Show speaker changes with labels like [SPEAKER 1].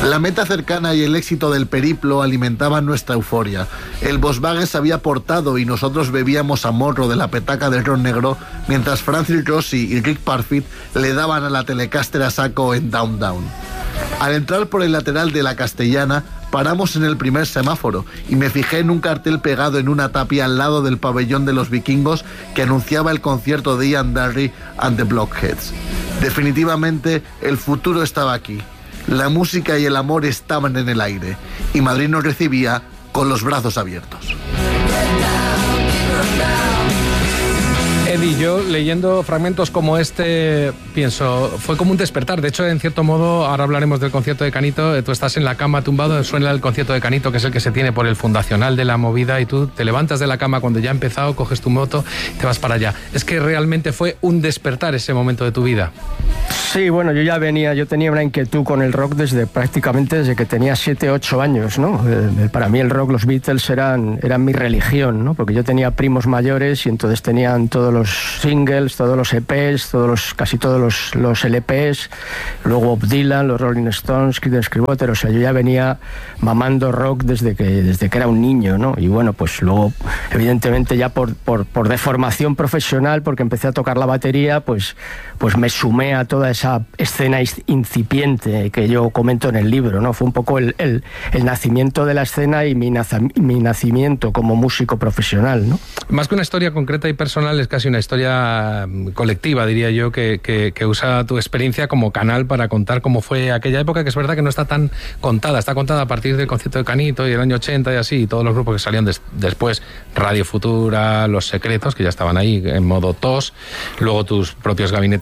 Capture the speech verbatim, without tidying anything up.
[SPEAKER 1] La meta cercana y el éxito del periplo alimentaban nuestra euforia. El Volkswagen se había portado y nosotros bebíamos a morro de la petaca del ron negro, mientras Francis Rossi y Rick Parfitt le daban a la Telecaster a saco en Down Down. Al entrar por el lateral de la Castellana, paramos en el primer semáforo y me fijé en un cartel pegado en una tapia al lado del pabellón de los vikingos que anunciaba el concierto de Ian Dury and the Blockheads. Definitivamente, el futuro estaba aquí. La música y el amor estaban en el aire y Madrid nos recibía con los brazos abiertos.
[SPEAKER 2] Eddie, yo leyendo fragmentos como este, pienso, fue como un despertar. De hecho, en cierto modo, ahora hablaremos del concierto de Canito, tú estás en la cama tumbado, suena el concierto de Canito, que es el que se tiene por el fundacional de la movida, y tú te levantas de la cama cuando ya ha empezado, coges tu moto y te vas para allá. Es que realmente fue un despertar ese momento de tu vida.
[SPEAKER 3] Sí, bueno, yo ya venía, yo tenía una inquietud con el rock desde prácticamente desde que tenía siete, ocho años, ¿no? Eh, para mí el rock, los Beatles eran, eran mi religión, ¿no? Porque yo tenía primos mayores y entonces tenían todos los singles, todos los E Pes, todos los, casi todos los, los L Pes, luego Bob Dylan, los Rolling Stones, Creedence Clearwater, o sea, yo ya venía mamando rock desde que, desde que era un niño, ¿no? Y bueno, pues luego, evidentemente ya por, por, por deformación profesional, porque empecé a tocar la batería, pues, pues me sumé a toda esa escena incipiente que yo comento en el libro, ¿no? Fue un poco el, el, el nacimiento de la escena y mi, naza, mi nacimiento como músico profesional, ¿no?
[SPEAKER 2] Más que una historia concreta y personal, es casi una historia colectiva, diría yo, que, que, que usa tu experiencia como canal para contar cómo fue aquella época, que es verdad que no está tan contada, está contada a partir del concierto de Canito y el año ochenta y así, y todos los grupos que salían des, después, Radio Futura, Los Secretos, que ya estaban ahí en modo tos, luego tus propios gabinetes